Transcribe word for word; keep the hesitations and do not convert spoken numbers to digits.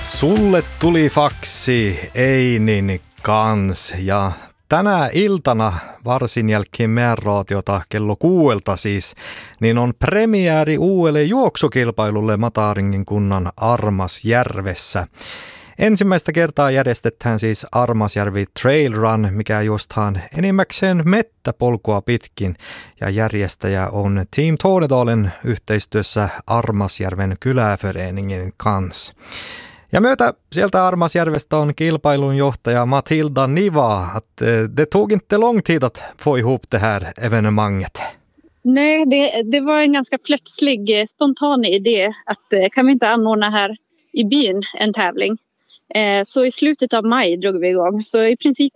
Sulle tuli faksi Einin kans ja tänä iltana varsin jälkeen määräraatiota kello kuuelta siis, niin on premiääri uudelle juoksukilpailulle Mataringin kunnan Armasjärvessä. Ensimmäistä kertaa järjestetään siis Armasjärvi Trail Run, mikä juostaan enimmäkseen mettäpolkua pitkin, ja järjestäjä on Team Tornedalen yhteistyössä Armasjärven kyläföreningen kanssa. Ja myötä sieltä Armasjärvestä on kilpailun johtaja Matilda Niva, att det tog inte lång tid att få ihop det här evenemanget. Nej, det, det var en ganska plötslig, spontan idé att kan vi inte anordna här i byn en tävling. Så i slutet av maj drog vi igång. Så i princip